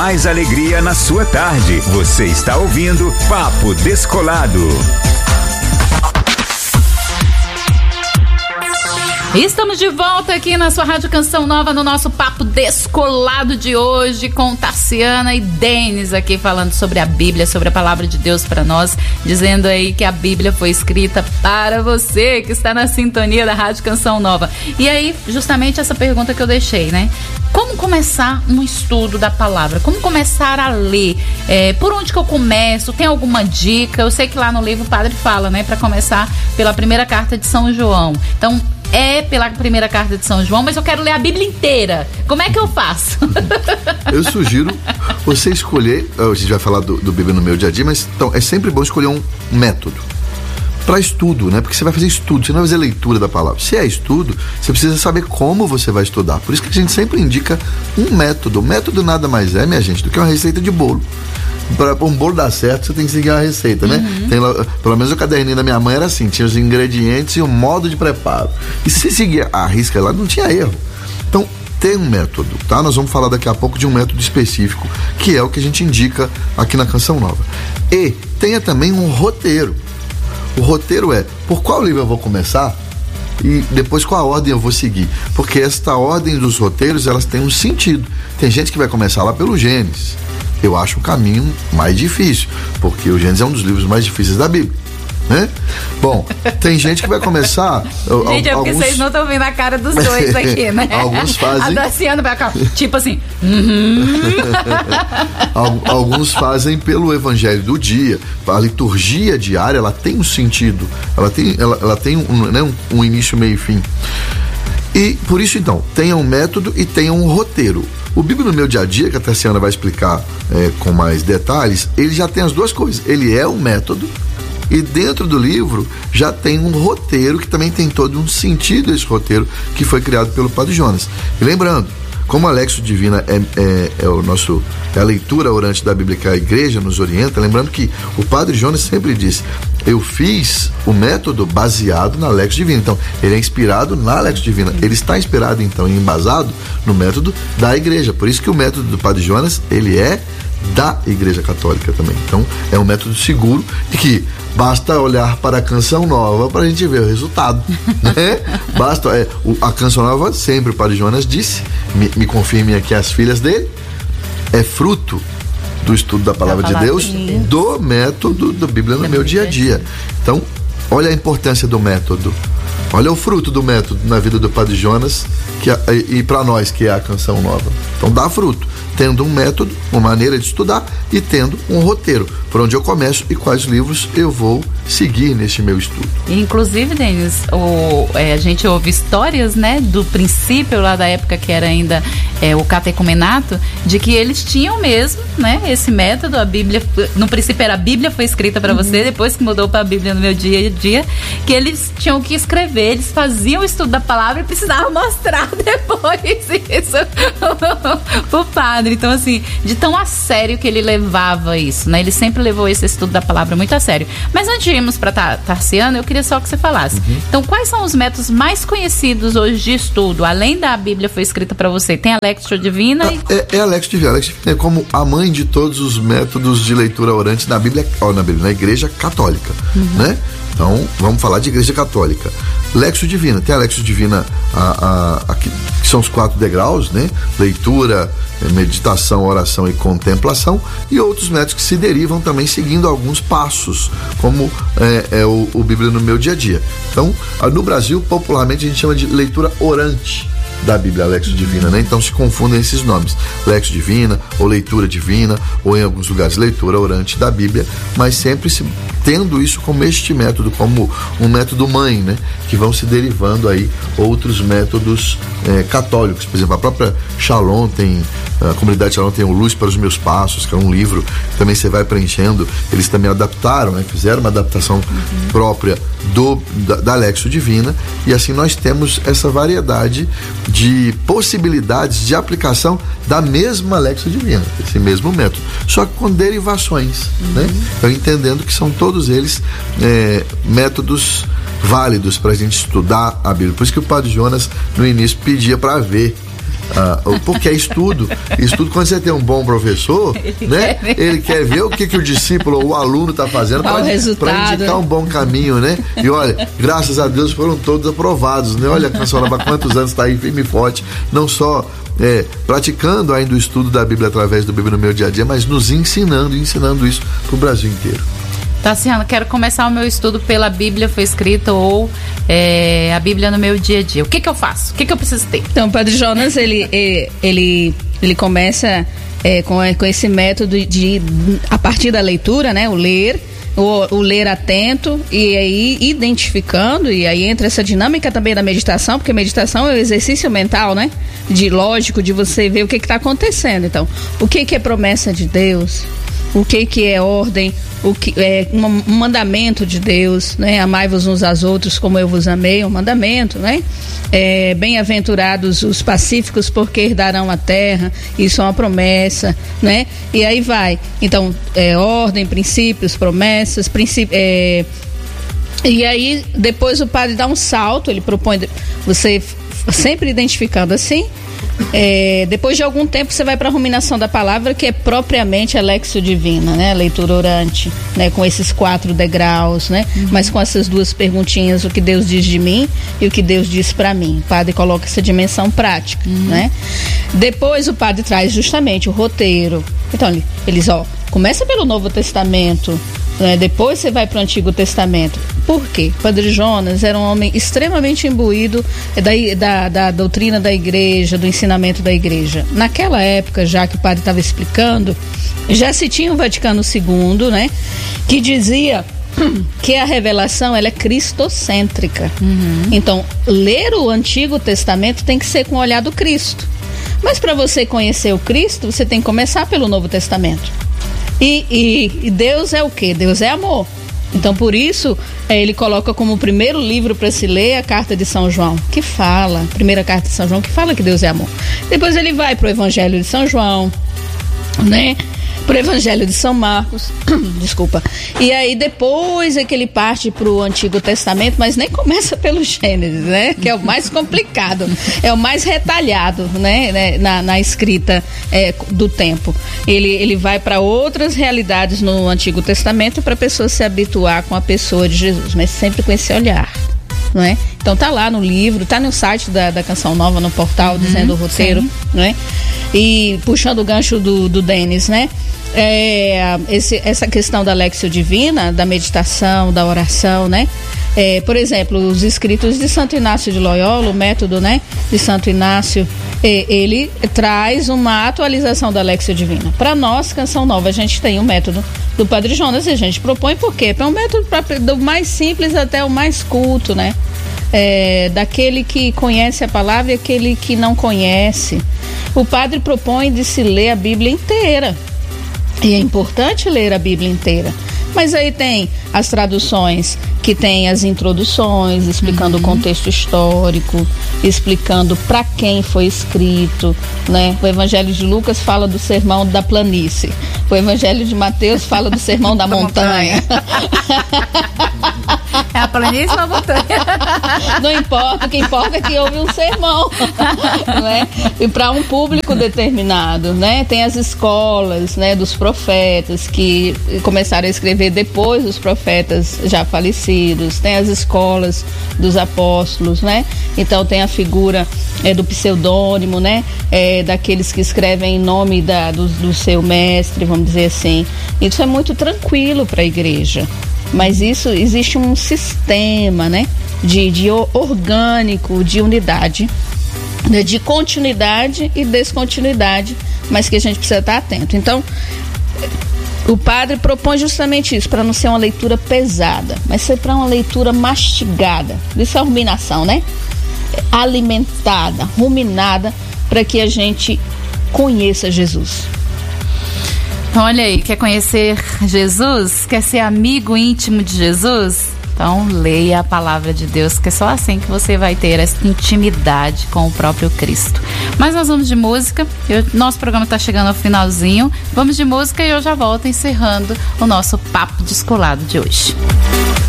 mais alegria na sua tarde. Você está ouvindo Papo Descolado. Estamos de volta aqui na sua Rádio Canção Nova, no nosso Papo Descolado de hoje, com Tarciana e Denis aqui falando sobre a Bíblia, sobre a palavra de Deus para nós, dizendo aí que a Bíblia foi escrita para você que está na sintonia da Rádio Canção Nova. E aí, justamente essa pergunta que eu deixei, né? Como começar um estudo da palavra? Como começar a ler? Por onde que eu começo? Tem alguma dica? Eu sei que lá no livro o padre fala, né? Para começar pela primeira carta de São João. Então, pela primeira carta de São João, mas eu quero ler a Bíblia inteira. Como é que eu faço? Eu sugiro você escolher, a gente vai falar do Bíblia no meu dia a dia, mas então, é sempre bom escolher um método para estudo, né? Porque você vai fazer estudo, você não vai fazer leitura da palavra. Se é estudo, você precisa saber como você vai estudar. Por isso que a gente sempre indica um método. O método nada mais é, minha gente, do que uma receita de bolo. Para um bolo dar certo, você tem que seguir a receita, né? Tem lá, pelo menos o caderninho da minha mãe era assim, tinha os ingredientes e o modo de preparo. E se seguir a risca lá, não tinha erro. Então, tem um método, tá? Nós vamos falar daqui a pouco de um método específico, que é o que a gente indica aqui na Canção Nova. E tenha também um roteiro. O roteiro é, por qual livro eu vou começar e depois qual ordem eu vou seguir. Porque esta ordem dos roteiros, elas têm um sentido. Tem gente que vai começar lá pelo Gênesis. Eu acho o caminho mais difícil, porque o Gênesis é um dos livros mais difíceis da Bíblia, né? Bom, tem gente que vai começar... Gente, é porque vocês não estão vendo a cara dos dois aqui, né? Alguns fazem... A Daciana vai ficar tipo assim... Alguns fazem pelo Evangelho do dia. A liturgia diária, ela tem um sentido, ela tem um início, meio e fim. E por isso, então, tenha um método e tenha um roteiro. O Bíblia no meu dia a dia, que a Tarciana vai explicar com mais detalhes, ele já tem as duas coisas. Ele é um método e dentro do livro já tem um roteiro que também tem todo um sentido, esse roteiro que foi criado pelo Padre Jonas. E lembrando, como a Lexio Divina é a leitura orante da Bíblia que a igreja nos orienta, lembrando que o Padre Jonas sempre disse, eu fiz o método baseado na Lexio Divina. Então, ele é inspirado na Lexio Divina. Ele está inspirado, então, e embasado no método da igreja. Por isso que o método do Padre Jonas, ele é da Igreja Católica também. Então, é um método seguro e que basta olhar para a Canção Nova para a gente ver o resultado, né? Basta, a Canção Nova, sempre o Padre Jonas disse, me confirmem aqui as filhas dele, é fruto do estudo da palavra de Deus, do método da Bíblia no meu dia a dia. Então, olha a importância do método. Olha o fruto do método na vida do Padre Jonas e para nós, que é a Canção Nova. Então, dá fruto, tendo um método, uma maneira de estudar e tendo um roteiro, por onde eu começo e quais livros eu vou seguir neste meu estudo. Inclusive, Denis, a gente ouve histórias, né, do princípio lá da época que era ainda o catecumenato, de que eles tinham mesmo, né, esse método. A Bíblia, no princípio era a Bíblia foi escrita para você, depois que mudou para a Bíblia no meu dia a dia, que eles tinham que escrever, eles faziam o estudo da palavra e precisavam mostrar depois isso pro padre. Então, assim, de tão a sério que ele levava isso, né? Ele sempre levou esse estudo da palavra muito a sério. Mas antes de irmos para Tarciana, eu queria só que você falasse. Então, quais são os métodos mais conhecidos hoje de estudo? Além da Bíblia foi escrita para você, tem a Lexio Divina? É a Lexio Divina. A Lexio Divina é como a mãe de todos os métodos de leitura orante na Bíblia, na Igreja Católica, né? Então, vamos falar de Igreja Católica. Lexio Divina, tem a Lexio Divina, que são os 4 degraus, né? Leitura, meditação, oração e contemplação, e outros métodos que se derivam também seguindo alguns passos, como o Bíblia no meu dia a dia. Então, no Brasil, popularmente a gente chama de leitura orante da Bíblia, Lexio Divina, né? Então se confundem esses nomes, Lexio Divina ou leitura divina, ou em alguns lugares leitura orante da Bíblia, mas sempre tendo isso como este método, como um método mãe, né? Que vão se derivando aí outros métodos católicos. Por exemplo, a própria Shalom a comunidade Shalom tem o Luz para os Meus Passos, que é um livro que também você vai preenchendo. Eles também adaptaram, né? Fizeram uma adaptação própria da Lexio Divina, e assim nós temos essa variedade de possibilidades de aplicação da mesma Lexio Divina, esse mesmo método, só que com derivações, né? Então, entendendo que são todos eles métodos válidos para a gente estudar a Bíblia. Por isso que o Padre Jonas no início pedia para ver Porque é estudo. Estudo, quando você tem um bom professor, né? Ele quer ver o que o discípulo ou o aluno está fazendo para indicar um bom caminho, né? E olha, graças a Deus foram todos aprovados, né? Olha, a senhora há quantos anos está aí firme e forte, não só praticando ainda o estudo da Bíblia através do Bíblia no meu dia a dia, mas nos ensinando isso para o Brasil inteiro. Tassiana, quero começar o meu estudo pela Bíblia foi escrita ou a Bíblia no meu dia a dia. O que eu faço? O que eu preciso ter? Então, o Padre Jonas, ele começa com esse método a partir da leitura, né? O ler atento e aí identificando, e aí entra essa dinâmica também da meditação, porque meditação é um exercício mental, né? Lógico, de você ver o que está acontecendo. Então, o que é promessa de Deus? O que é ordem? O que é um mandamento de Deus, né? Amai-vos uns aos outros como eu vos amei, um mandamento, né? Bem-aventurados os pacíficos porque herdarão a terra, isso é uma promessa, né? E aí vai, então, ordem, princípios, promessas, e aí depois o padre dá um salto, ele propõe, você sempre identificando assim, depois de algum tempo você vai para a ruminação da palavra, que é propriamente a Lexio Divina, né? A leitura orante, né? Com esses 4 degraus, né? Mas com essas 2 perguntinhas, o que Deus diz de mim e o que Deus diz para mim. O padre coloca essa dimensão prática, né? Depois o padre traz justamente o roteiro. Então eles começa pelo Novo Testamento, né? Depois você vai para o Antigo Testamento. Por quê? O Padre Jonas era um homem extremamente imbuído da doutrina da igreja, do ensinamento da igreja. Naquela época, já que o padre estava explicando, já se tinha o Vaticano II, né? Que dizia que a revelação ela é cristocêntrica. Então, ler o Antigo Testamento tem que ser com o olhar do Cristo. Mas para você conhecer o Cristo, você tem que começar pelo Novo Testamento. E Deus é o quê? Deus é amor. Então, por isso, ele coloca como primeiro livro para se ler a Carta de São João, que fala, primeira Carta de São João, que fala que Deus é amor. Depois ele vai para o Evangelho de São João, né? Para o Evangelho de São Marcos, desculpa. E aí depois é que ele parte para o Antigo Testamento, mas nem começa pelo Gênesis, né? Que é o mais complicado, é o mais retalhado, né? Na escrita do tempo. Ele vai para outras realidades no Antigo Testamento para a pessoa se habituar com a pessoa de Jesus, mas sempre com esse olhar. Não é? Então tá lá no livro, tá no site da Canção Nova, no portal, dizendo o roteiro, não é? E puxando o gancho do Denis, né? Essa questão da Lexio Divina, da meditação, da oração, né? Por exemplo, os escritos de Santo Inácio de Loyola, o método, né, de Santo Inácio, ele traz uma atualização da Lexio Divina. Para nós, Canção Nova, a gente tem o método do Padre Jonas e a gente propõe por quê? É um método do mais simples até o mais culto, né? Daquele que conhece a palavra e aquele que não conhece. O padre propõe de se ler a Bíblia inteira. E é importante ler a Bíblia inteira. Mas aí tem as traduções que tem as introduções, explicando o contexto histórico, explicando para quem foi escrito, né? O Evangelho de Lucas fala do sermão da planície. O Evangelho de Mateus fala do sermão da montanha. É a planície ou a montanha? Não importa, o que importa é que houve um sermão, né? E para um público determinado, né? Tem as escolas, né, dos profetas que começaram a escrever depois dos profetas já falecidos, tem as escolas dos apóstolos, né? Então tem a figura do pseudônimo, né? Daqueles que escrevem em nome do seu mestre, vamos dizer assim. Isso é muito tranquilo para a igreja. Mas isso existe um sistema, né, de orgânico, de unidade, né, de continuidade e descontinuidade, mas que a gente precisa estar atento. Então, o padre propõe justamente isso, para não ser uma leitura pesada, mas ser para uma leitura mastigada. Isso é ruminação, né? Alimentada, ruminada, para que a gente conheça Jesus. Olha aí, quer conhecer Jesus? Quer ser amigo íntimo de Jesus? Então leia a palavra de Deus, que é só assim que você vai ter essa intimidade com o próprio Cristo. Mas nós vamos de música, nosso programa está chegando ao finalzinho. Vamos de música e eu já volto encerrando o nosso Papo Descolado de hoje.